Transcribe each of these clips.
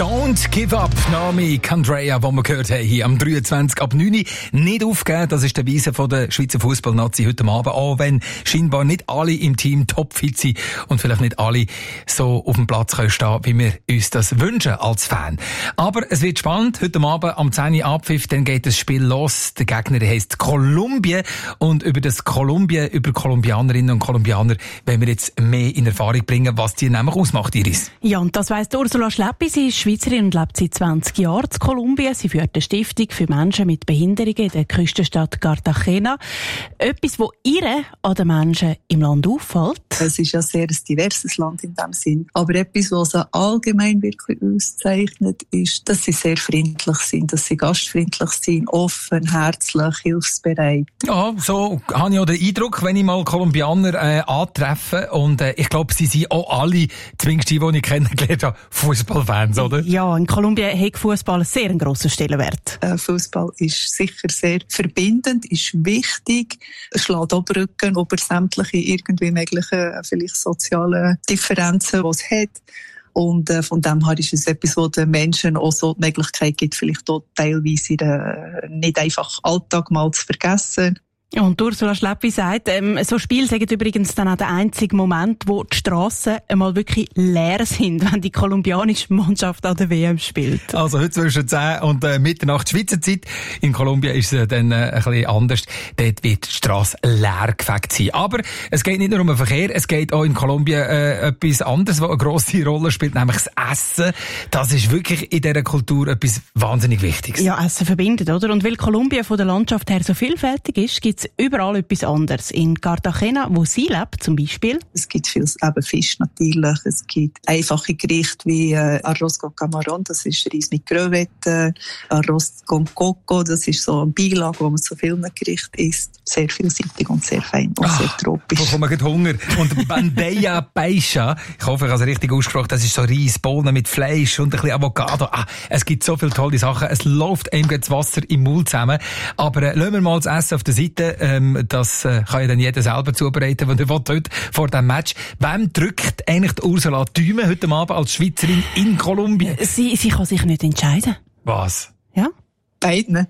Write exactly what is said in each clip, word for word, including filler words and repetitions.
Don't Give Up, Nami Candrea, die wir gehört haben, hier am dreiundzwanzig ab neun. Nicht aufgeben, das ist der Weise von der Schweizer Fußballnazi heute Abend, auch wenn scheinbar nicht alle im Team topfit sind und vielleicht nicht alle so auf dem Platz können stehen, wie wir uns das wünschen als Fan. Aber es wird spannend, heute Abend am zehn Uhr Abpfiff, dann geht das Spiel los. Der Gegner heisst Kolumbien und über das Kolumbien, über Kolumbianerinnen und Kolumbianer wollen wir jetzt mehr in Erfahrung bringen, was die nämlich ausmacht, Iris. Ja, und das weiss Ursula Schleppi. Sie ist Schweizerin und lebt seit zwanzig Jahren in Kolumbien. Sie führt eine Stiftung für Menschen mit Behinderungen in der Küstenstadt Cartagena. Etwas, was ihr an den Menschen im Land auffällt? Es ist ja sehr ein diverses Land in dem Sinn. Aber etwas, was sie allgemein wirklich auszeichnet, ist, dass sie sehr freundlich sind, dass sie gastfreundlich sind, offen, herzlich, hilfsbereit. Ja, so habe ich auch den Eindruck, wenn ich mal Kolumbianer äh, antreffe. Und äh, ich glaube, sie sind auch alle, zumindest die, die ich kennengelernt habe, Fußballfans, oder? Ja, in Kolumbien hat Fußball sehr einen grossen Stellenwert. Äh, Fußball ist sicher sehr verbindend, ist wichtig, schlägt auch Brücken über sämtliche irgendwie möglichen, vielleicht sozialen Differenzen, die es hat. Und äh, von dem her ist es etwas, wo den Menschen auch so die Möglichkeit gibt, vielleicht auch teilweise ihren nicht einfach Alltag mal zu vergessen. Ja, und Ursula Schleppi sagt, ähm, so Spiele sind übrigens dann auch der einzige Moment, wo die Strassen einmal wirklich leer sind, wenn die kolumbianische Mannschaft an der W M spielt. Also heute zwischen zehn und äh, Mitternacht Schweizer Zeit. In Kolumbien ist es dann äh, ein bisschen anders. Dort wird die Strasse leer gefegt sein. Aber es geht nicht nur um den Verkehr, es geht auch in Kolumbien äh, etwas anderes, was eine grosse Rolle spielt, nämlich das Essen. Das ist wirklich in dieser Kultur etwas wahnsinnig Wichtiges. Ja, Essen verbindet, oder? Und weil Kolumbien von der Landschaft her so vielfältig ist, gibt's überall etwas anderes. In Cartagena, wo sie lebt, zum Beispiel. Es gibt viel eben Fisch natürlich. Es gibt einfache Gerichte wie äh, Arroz con Camarón, das ist Reis mit Crevetten. Arroz con Coco, das ist so ein Beilage, wo man so vielen Gerichten isst. Sehr vielseitig und sehr fein und Ach, sehr tropisch. Da kommt man Hunger. Und Bandeja Paisa, ich hoffe, ich habe es richtig ausgesprochen, das ist so Reis, Bohnen mit Fleisch und ein bisschen Avocado. Ah, es gibt so viele tolle Sachen. Es läuft einem das Wasser im Mund zusammen. Aber äh, lassen wir mal das Essen auf der Seite. Ähm, das äh, kann ja dann jeder selber zubereiten, wenn er will, heute vor diesem Match. Wem drückt eigentlich die Ursula Thüme heute Abend als Schweizerin in Kolumbien? Sie, sie kann sich nicht entscheiden. Was? Ja? Beiden.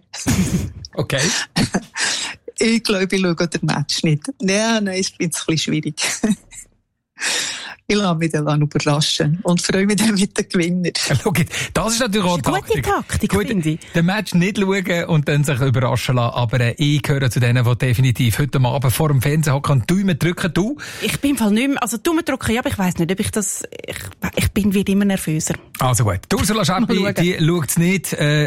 Okay. Ich glaube, ich schaue den Match nicht. Ja, nein, ich finde es ein bisschen schwierig. Ich lasse mich dann überraschen und freue mich dann mit den Gewinner. Schau, das ist natürlich auch eine gute Taktik, finde ich. Den Match nicht schauen und dann sich überraschen lassen. Aber äh, ich gehöre zu denen, die definitiv heute Abend vor dem Fernsehen hocken und Daumen drücken. Du? Ich bin im Fall nicht mehr, also Daumen drücken, ja, aber ich weiss nicht, ob ich das, ich, ich bin wie immer nervöser. Also gut. Die Ursula Schleppi, die schaut es nicht. Äh,